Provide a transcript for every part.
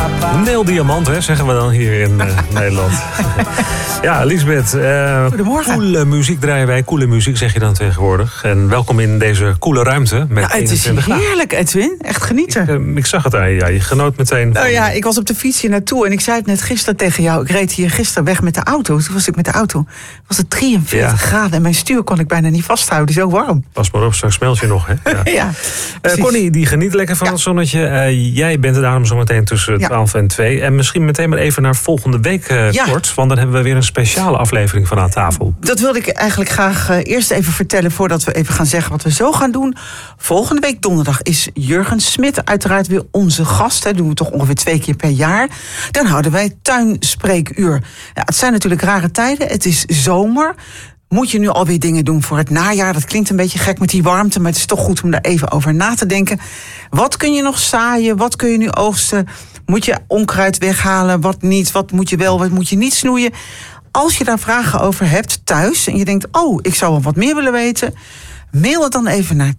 Neel Diamant, hè, zeggen we dan hier in Nederland. Ja, Liesbeth. Goedemorgen. Coole muziek draaien wij. Coole muziek zeg je dan tegenwoordig. En welkom in deze coole ruimte met 21 graden. Heerlijk, Edwin. Echt genieten. Ik zag het aan je. Ja, je genoot meteen. Nou ja, ik was op de fiets hier naartoe en ik zei het net gisteren tegen jou. Ik reed hier gisteren weg met de auto. Toen was ik met de auto. Was het 43 graden en mijn stuur kon ik bijna niet vasthouden. Zo warm. Pas maar op, straks smelt je nog. Hè? Ja. Connie, die geniet lekker van het zonnetje. Jij bent er daarom zo meteen tussen 12 en 2. En misschien meteen maar even naar volgende week kort. Want dan hebben we weer een speciale aflevering van Aan Tafel. Dat wilde ik eigenlijk graag eerst even vertellen voordat we even gaan zeggen wat we zo gaan doen. Volgende week donderdag is Jurgen Smit uiteraard weer onze gast. Dat doen we toch ongeveer 2 keer per jaar. Dan houden wij tuinspreekuur. Ja, het zijn natuurlijk rare tijden. Het is zomer. Moet je nu alweer dingen doen voor het najaar? Dat klinkt een beetje gek met die warmte, maar het is toch goed om daar even over na te denken. Wat kun je nog zaaien? Wat kun je nu oogsten? Moet je onkruid weghalen? Wat niet? Wat moet je wel? Wat moet je niet snoeien? Als je daar vragen over hebt thuis en je denkt, ik zou wel wat meer willen weten, mail het dan even naar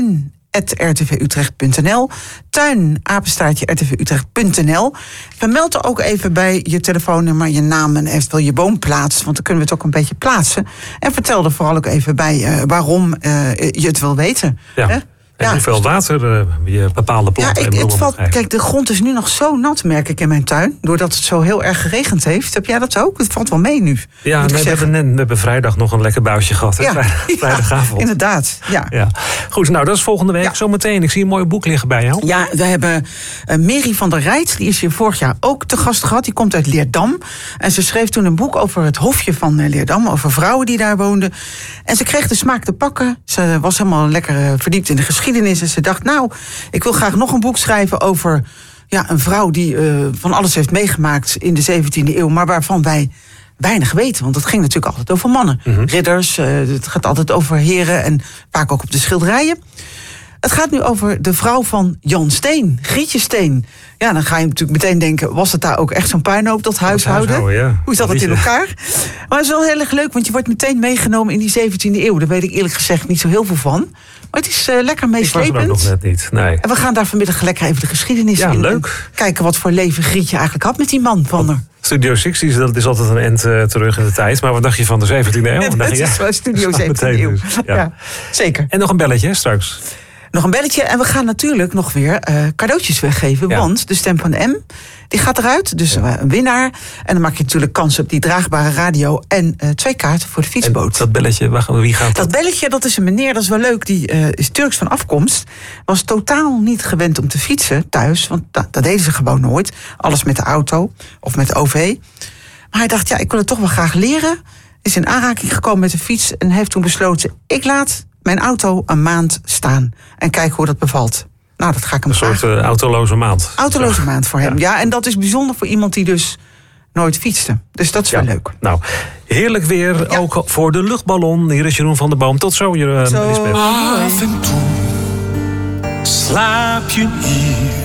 tuin@rtvutrecht.nl. tuin@rtvutrecht.nl. Vermeld er ook even bij je telefoonnummer, je naam en eventueel je woonplaats, want dan kunnen we het ook een beetje plaatsen. En vertel er vooral ook even bij waarom je het wil weten. Ja. En hoeveel water je bepaalde planten en bloemen moet geven. Kijk, de grond is nu nog zo nat, merk ik in mijn tuin. Doordat het zo heel erg geregend heeft. Heb jij dat ook? Het valt wel mee nu. Ja, we hebben vrijdag nog een lekker buitje gehad. Ja, vrijdagavond. Inderdaad. Ja. Goed, nou dat is volgende week. Zometeen, ik zie een mooi boek liggen bij jou. Ja, we hebben Mary van der Rijt. Die is hier vorig jaar ook te gast gehad. Die komt uit Leerdam. En ze schreef toen een boek over het hofje van Leerdam. Over vrouwen die daar woonden. En ze kreeg de smaak te pakken. Ze was helemaal lekker verdiept in de geschiedenis. En ze dacht, ik wil graag nog een boek schrijven over een vrouw die van alles heeft meegemaakt in de 17e eeuw. Maar waarvan wij weinig weten. Want het ging natuurlijk altijd over mannen. Mm-hmm. Ridders, het gaat altijd over heren en vaak ook op de schilderijen. Het gaat nu over de vrouw van Jan Steen, Grietje Steen. Ja, dan ga je natuurlijk meteen denken, was het daar ook echt zo'n puinhoop, dat huishouden? Ja. Hoe zat het in elkaar? Maar het is wel heel erg leuk, want je wordt meteen meegenomen in die 17e eeuw. Daar weet ik eerlijk gezegd niet zo heel veel van. Maar het is lekker meeslepend. Ik was er ook nog net niet, nee. En we gaan daar vanmiddag lekker even de geschiedenis in. Leuk. Kijken wat voor leven Grietje eigenlijk had met die man van haar. Studio 60's, dat is altijd een end terug in de tijd. Maar wat dacht je van de 17e eeuw? Het is wel Studio 17e eeuw. Ja, zeker. En nog een belletje straks. Nog een belletje en we gaan natuurlijk nog weer cadeautjes weggeven. Ja. Want de stem van M, die gaat eruit. Dus een winnaar. En dan maak je natuurlijk kans op die draagbare radio en 2 kaarten voor de fietsboot. En dat belletje, wie gaat dat? Dat belletje, dat is een meneer, dat is wel leuk. Die is Turks van afkomst. Was totaal niet gewend om te fietsen thuis. Want dat deden ze gewoon nooit. Alles met de auto of met de OV. Maar hij dacht, ik wil het toch wel graag leren. Is in aanraking gekomen met de fiets. En heeft toen besloten, ik laat mijn auto een maand staan. En kijk hoe dat bevalt. Nou, dat ga ik hem vragen. Een soort autoloze maand. Autoloze maand voor hem. Ja, en dat is bijzonder voor iemand die dus nooit fietste. Dus dat is wel leuk. Nou, heerlijk weer. Ook voor de luchtballon. Hier is Jeroen van der Boom. Tot zo, Lisbeth. Af en toe slaap je hier.